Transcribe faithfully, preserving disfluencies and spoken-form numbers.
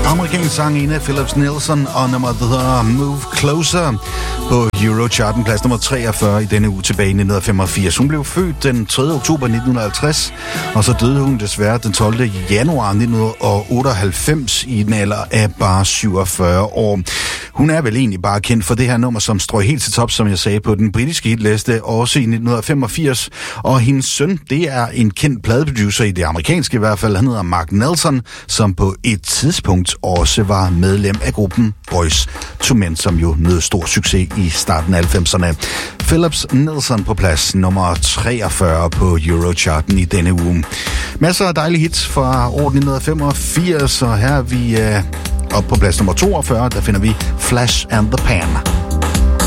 Amerikansk sangerinde Phillips Nielsen og nummer, der hedder Move Closer på Eurocharten, plads nummer treogfyrre i denne uge tilbage i nitten femogfirs. Hun blev født den tredje oktober nitten halvtreds, og så døde hun desværre den tolvte januar nitten otteoghalvfems i den alder af bare syvogfyrre år. Hun er vel egentlig bare kendt for det her nummer, som strøg helt til top, som jeg sagde, på den britiske hitliste, også i nitten femogfirs. Og hendes søn, det er en kendt pladeproducer i det amerikanske i hvert fald. Han hedder Mark Nelson, som på et tidspunkt også var medlem af gruppen Boyz two Men, som jo nød stor succes i starten af halvfemserne. Phillips Nielsen på plads nummer treogfyrre på Eurocharten i denne uge. Masser af dejlige hits fra år nitten femogfirs, og her er vi øh, oppe på plads nummer toogfyrre, der finder vi Flash and the Pan.